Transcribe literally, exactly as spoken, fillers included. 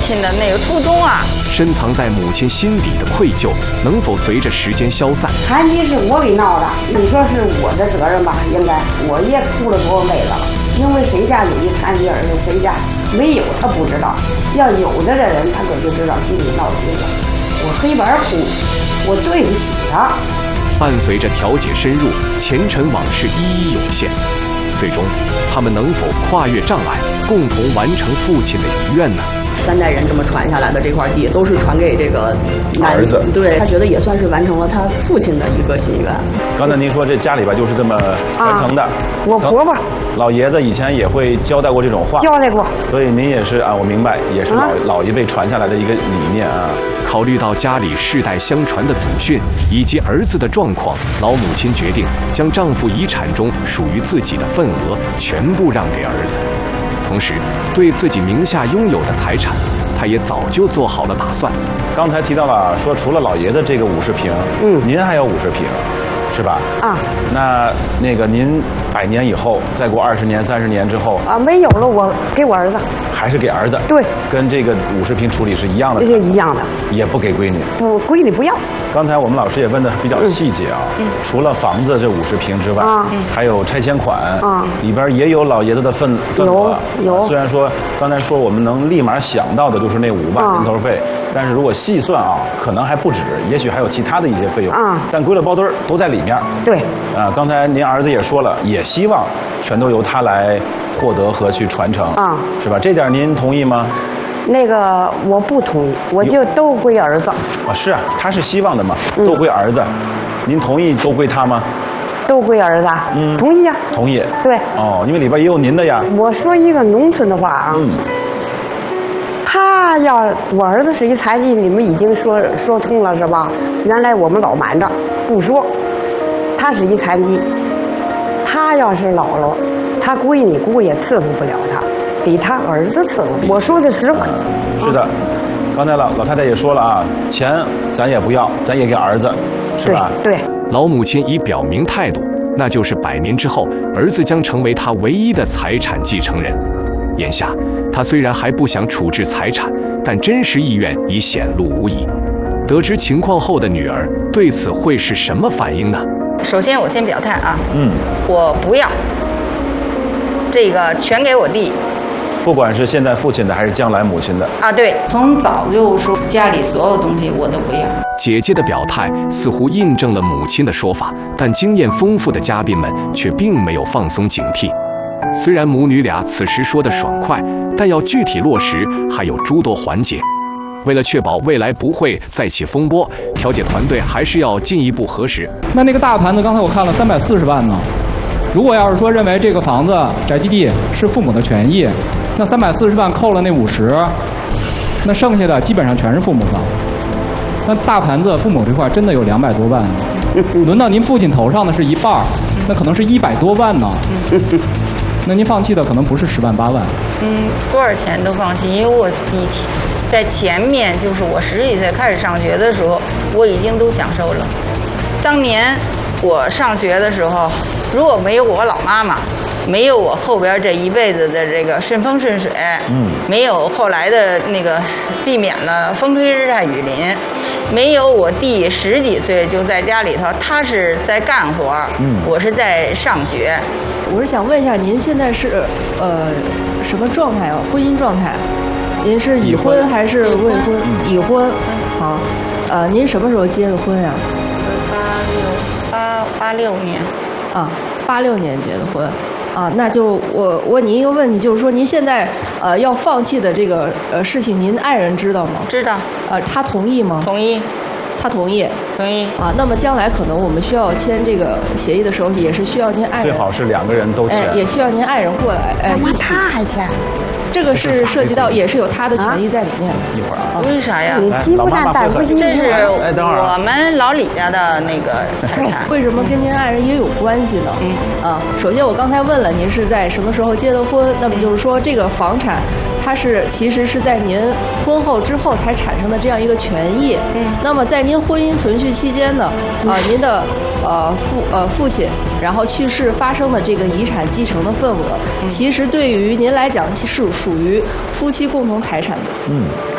亲的那个初衷啊。 深藏在母亲心底的愧疚，能否随着时间消散？ 残疾是我给闹的，你说是我的责任吧？应该我也哭了多少辈子了，因为谁家有一残疾儿子，谁家没有他不知道，要有的人他可就知道心里闹肚子。我黑板哭，我对不起他。 伴随着调解深入，前尘往事一一涌现，最终他们能否跨越障碍，共同完成父亲的遗愿呢？ 三代人这么传下来的这块地，都是传给这个儿子， 对他觉得也算是完成了他父亲的一个心愿。 刚才您说这家里边就是这么传承的， 啊、我婆婆老爷子以前也会交代过这种话， 交代过， 所以您也是啊，我明白，也是老、啊、老一辈传下来的一个理念啊。 考虑到家里世代相传的祖训以及儿子的状况，老母亲决定将丈夫遗产中属于自己的份额全部让给儿子。同时，对自己名下拥有的财产，他也早就做好了打算。 刚才提到了说，除了老爷子这个五十平，嗯，您还有五十平，是吧？ 啊， 那那个您百年以后，再过二十年、三十年之后， 啊，没有了，我给我儿子， 还是给儿子？ 对， 跟这个五十平处理是一样的， 也一样的， 也不给闺女， 不，闺女不要。 刚才我们老师也问的比较细节啊，嗯、除了房子这五十平之外，啊、还有拆迁款，啊、里边也有老爷子的份份额。 有有。 虽然说刚才说我们能立马想到的就是那五万人头费，啊、但是如果细算啊，可能还不止，也许还有其他的一些费用。啊。但归了包堆儿都在里面。 对。 啊，刚才您儿子也说了，也希望全都由他来获得和去传承。啊。是吧？这点您同意吗？ 那个我不同意，我就都归儿子。 啊，是啊，他是希望的嘛，都归儿子。嗯、您同意都归他吗？ 都归儿子。嗯，同意呀、啊。 同意。 对。 哦，因为里边也有您的呀。 我说一个农村的话啊。嗯。他要我儿子是一残疾，你们已经说说通了是吧？原来我们老瞒着不说，他是一残疾，他要是老了，他闺女姑也伺候不了他。给他儿子伺候，我说的实话。 嗯、是的，刚才老老太太也说了啊，钱咱也不要，咱也给儿子，是吧？ 对。对老母亲已表明态度，那就是百年之后，儿子将成为他唯一的财产继承人。眼下，他虽然还不想处置财产，但真实意愿已显露无遗。得知情况后的女儿对此会是什么反应呢？ 首先，我先表态啊， 嗯， 我不要这个全给我弟。 不管是现在父亲的还是将来母亲的啊，对，从早就说家里所有东西我都不要。 姐姐的表态似乎印证了母亲的说法，但经验丰富的嘉宾们却并没有放松警惕。虽然母女俩此时说的爽快，但要具体落实还有诸多环节。为了确保未来不会再起风波，调解团队还是要进一步核实。 那那个大盘子，刚才我看了三百四十万呢。如果要是说认为这个房子宅基地是父母的权益，那三百四十万扣了那五十，那剩下的基本上全是父母的。那大盘子父母这块真的有两百多万呢，轮到您父亲头上的是一半，那可能是一百多万呢。那您放弃的可能不是十万八万。 嗯，多少钱都放弃，因为我以前在前面就是我十几岁开始上学的时候，我已经都享受了。当年我上学的时候，如果没有我老妈妈，没有我后边这一辈子的这个顺风顺水，嗯，没有后来的那个避免了风吹日晒雨淋，没有我弟十几岁就在家里头，他是在干活，嗯，我是在上学。 我是想问一下，您现在是呃什么状态啊？婚姻状态？您是已婚还是未婚？已婚。好，呃，您什么时候结的婚呀？ 八六八八六年。 啊，八六年结的婚。啊，那就我问您一个问题，就是说您现在呃要放弃的这个呃事情，您爱人知道吗？ 知道。 呃，他同意吗？ 同意。 他同意。 同意。 啊，那么将来可能我们需要签这个协议的时候，也是需要您爱人。 最好是两个人都签。 哎，也需要您爱人过来，哎，一起。 他还签。 这个是涉及到，也是有他的权利在里面的。 一会儿啊， 为啥呀？ 你鸡不蛋蛋不鸡。 这是我们老李家的那个财产。 为什么跟您爱人也有关系呢？嗯啊，首先我刚才问了您是在什么时候结的婚，那么就是说这个房产它是其实是在您婚后之后才产生的这样一个权益。嗯，那么在您婚姻存续期间呢，啊，您的呃父呃父亲然后去世发生的这个遗产继承的份额，其实对于您来讲是属于夫妻共同财产的。嗯。